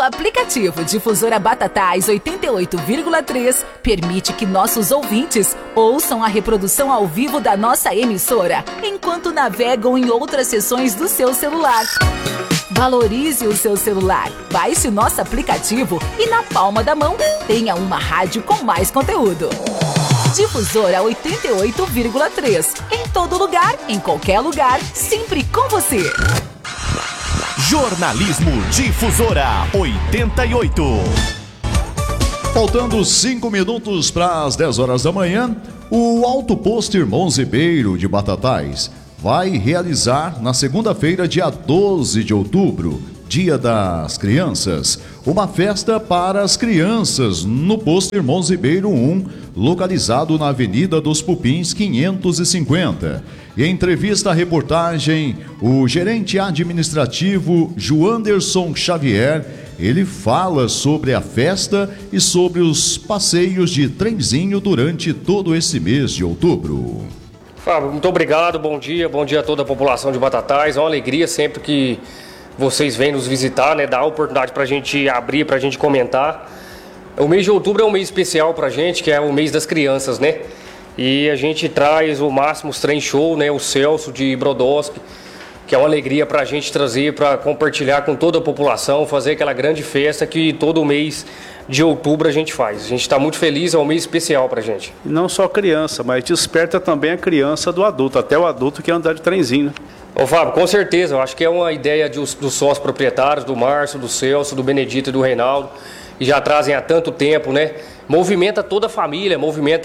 aplicativo Difusora Batatais 88,3 permite que nossos ouvintes ouçam a reprodução ao vivo da nossa emissora enquanto navegam em outras seções do seu celular. Valorize o seu celular, baixe o nosso aplicativo e na palma da mão tenha uma rádio com mais conteúdo. Difusora 88,3. Em todo lugar, em qualquer lugar, sempre com você. Jornalismo Difusora 88. Faltando 5 minutos para as 10 horas da manhã, o Alto Posto Irmãos Ribeiro de Batatais vai realizar na segunda-feira, dia 12 de outubro, Dia das Crianças, uma festa para as crianças no Posto Irmãos Ribeiro 1, localizado na Avenida dos Pupins 550. Em entrevista à reportagem, o gerente administrativo Joanderson Xavier, ele fala sobre a festa e sobre os passeios de trenzinho durante todo esse mês de outubro. Fábio, muito obrigado, bom dia a toda a população de Batatais. É uma alegria sempre que vocês vêm nos visitar, né? Dá a oportunidade para a gente abrir, para a gente comentar. O mês de outubro é um mês especial para a gente, que é o mês das crianças, né? E a gente traz o Máximos Trem Show, né? O Celso de Brodowski, que é uma alegria para a gente trazer, para compartilhar com toda a população, fazer aquela grande festa que todo mês de outubro a gente faz. A gente está muito feliz, é um mês especial para a gente. E não só criança, mas desperta também a criança do adulto, até o adulto que anda de trenzinho, né? Ô Fábio, com certeza, eu acho que é uma ideia dos sócios proprietários, do Márcio, do Celso, do Benedito e do Reinaldo, que já trazem há tanto tempo, né? Movimenta toda a família, movimenta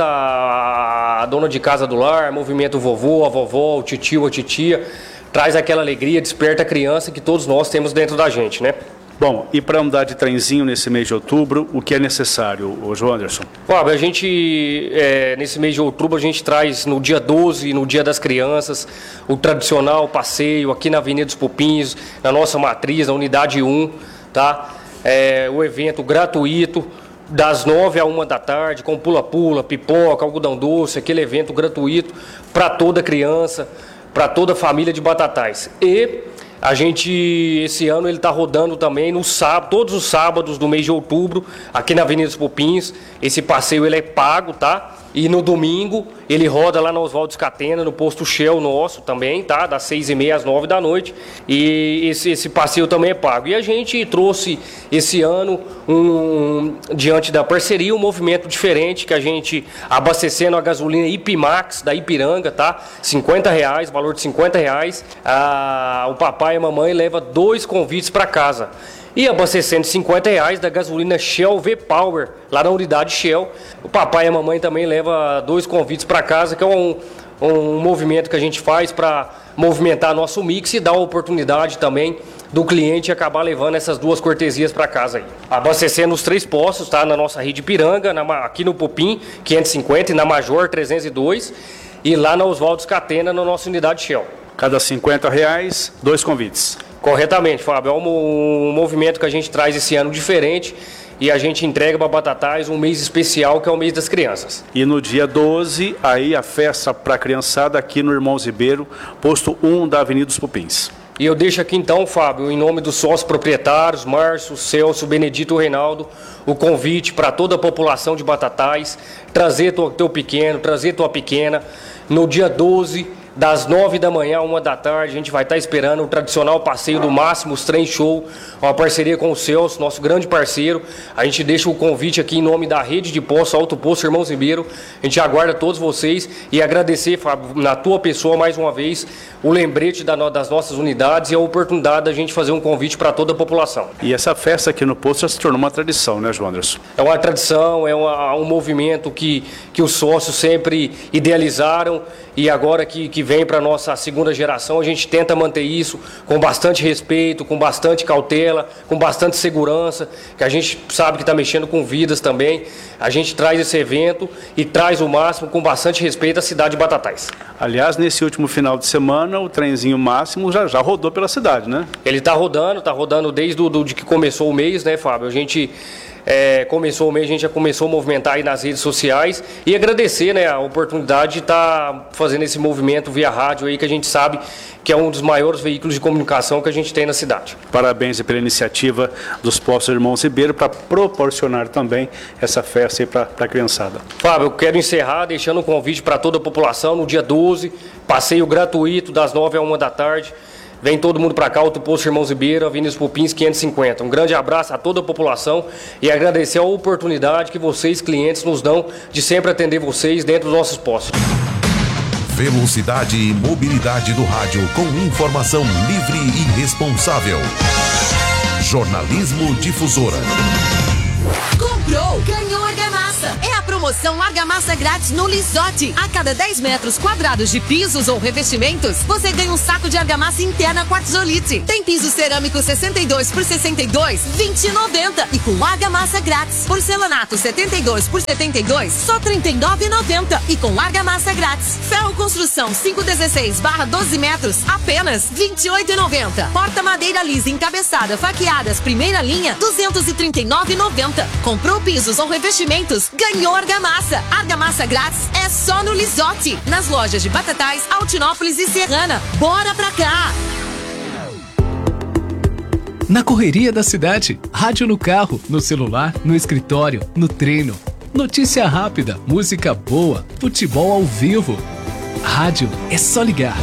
a dona de casa do lar, movimenta o vovô, a vovó, o titio, a titia, traz aquela alegria, desperta a criança que todos nós temos dentro da gente, né? Bom, e para andar de trenzinho nesse mês de outubro, o que é necessário, João Anderson? Fábio, a gente, nesse mês de outubro, a gente traz no dia 12, no Dia das Crianças, o tradicional passeio aqui na Avenida dos Pupins, na nossa matriz, na Unidade 1, tá? O evento gratuito, das 9 à 1 da tarde, com pula-pula, pipoca, algodão doce, aquele evento gratuito para toda criança, para toda a família de Batatais. E a gente, esse ano, ele está rodando também no sábado, todos os sábados do mês de outubro, aqui na Avenida dos Pupins. Esse passeio ele é pago, tá? E no domingo ele roda lá na Oswaldo Scatena, no posto Shell nosso também, tá? Das 6h30 às 9 da noite. E esse passeio também é pago. E a gente trouxe esse ano, diante da parceria, um movimento diferente, que a gente, abastecendo a gasolina Ipimax da Ipiranga, tá? R$50, valor de R$50. O papai e a mamãe leva 2 convites para casa. E abastecendo R$50 da gasolina Shell V-Power, lá na unidade Shell. O papai e a mamãe também levam 2 convites para casa, que é um movimento que a gente faz para movimentar nosso mix e dar a oportunidade também do cliente acabar levando essas 2 cortesias para casa aí. Abastecendo os 3 postos, tá? Na nossa rede Ipiranga, aqui no Pupim, 550, e na Major, 302, e lá na Oswaldo Scatena, na nossa unidade Shell. Cada R$50, 2 convites. Corretamente, Fábio. É um movimento que a gente traz esse ano diferente e a gente entrega para Batatais um mês especial, que é o mês das crianças. E no dia 12, aí a festa para a criançada aqui no Irmãos Ribeiro, posto 1 da Avenida dos Pupins. E eu deixo aqui então, Fábio, em nome dos sócios proprietários, Márcio, Celso, Benedito e Reinaldo, o convite para toda a população de Batatais, trazer teu pequeno, trazer tua pequena, no dia 12, das 9 da manhã à 1 da tarde, a gente vai estar esperando o tradicional passeio do Máximos Trem Show, uma parceria com o Celso, nosso grande parceiro. A gente deixa o convite aqui em nome da rede de posto, Alto Posto Irmãos Ribeiro. A gente aguarda todos vocês e agradecer, Fábio, na tua pessoa mais uma vez, o lembrete das nossas unidades e a oportunidade da gente fazer um convite para toda a população. E essa festa aqui no posto já se tornou uma tradição, né, João Anderson? É uma tradição, é um movimento que os sócios sempre idealizaram e agora que vem para a nossa segunda geração, a gente tenta manter isso com bastante respeito, com bastante cautela, com bastante segurança, que a gente sabe que está mexendo com vidas também. A gente traz esse evento e traz o máximo com bastante respeito à cidade de Batatais. Aliás, nesse último final de semana, o trenzinho Máximo já rodou pela cidade, né? Ele está rodando desde de que começou o mês, né, Fábio? A gente começou o mês, a gente já começou a movimentar aí nas redes sociais e agradecer, né, a oportunidade de estar fazendo esse movimento via rádio aí, que a gente sabe que é um dos maiores veículos de comunicação que a gente tem na cidade. Parabéns pela iniciativa dos postos Irmãos Ribeiro para proporcionar também essa festa aí para a criançada. Fábio, eu quero encerrar deixando um convite para toda a população no dia 12, passeio gratuito das 9 à 1 da tarde. Vem todo mundo para cá, Alto Posto Irmãos Ribeiro, Avenida dos Pupins 550. Um grande abraço a toda a população e agradecer a oportunidade que vocês, clientes, nos dão de sempre atender vocês dentro dos nossos postos. Velocidade e mobilidade do rádio com informação livre e responsável. Jornalismo Difusora. Comprou, ganhou argamassa. É a promoção Argamassa Grátis no Lisotti. A cada 10 metros quadrados de pisos ou revestimentos, você ganha um saco de argamassa interna Quartzolite. Tem piso cerâmico 62 por 62, R$20,90. E com argamassa grátis. Porcelanato 72 por 72, só R$39,90. E com argamassa grátis. Ferro construção 516/12 metros, apenas R$28,90. Porta madeira lisa encabeçada, faqueadas, primeira linha, R$239,90. Comprou pisos ou revestimentos, ganhou argamassa. Argamassa grátis é só no Lisotti. Nas lojas de Batatais, Altinópolis e Serrana. Bora pra cá! Na correria da cidade, rádio no carro, no celular, no escritório, no treino. Notícia rápida, música boa, futebol ao vivo. Rádio é só ligar.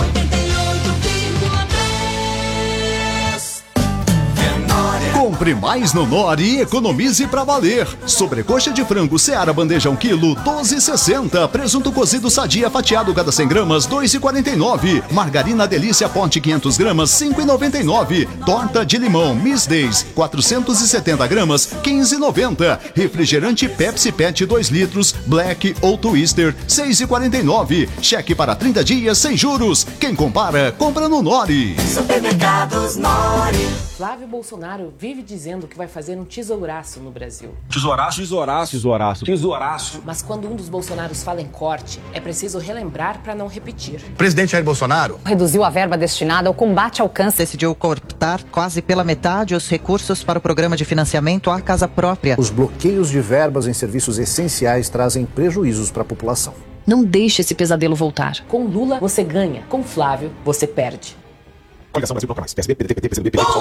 Compre mais no Nori e economize pra valer. Sobrecoxa de frango Seara bandeja 1 kg, 12,60. Presunto cozido Sadia fatiado cada 100 gramas, 2,49. Margarina Delícia pote 500 gramas, 5,99. Torta de limão Miss Days, 470 gramas, 15,90. Refrigerante Pepsi Pet 2 litros, Black ou Twister, 6,49. Cheque para 30 dias sem juros. Quem compara, compra no Nori. Supermercados Nori. Flávio Bolsonaro vive dizendo que vai fazer um tesouraço no Brasil. Tesouraço? Tesouraço. Tesouraço. Tesouraço. Mas quando um dos Bolsonaros fala em corte, é preciso relembrar para não repetir. O presidente Jair Bolsonaro reduziu a verba destinada ao combate ao câncer. Decidiu cortar quase pela metade os recursos para o programa de financiamento à casa própria. Os bloqueios de verbas em serviços essenciais trazem prejuízos para a população. Não deixe esse pesadelo voltar. Com Lula, você ganha. Com Flávio, você perde. Coligação Brasil Bloco Mais. PSB, PDT, PT, PCdoB, PDT,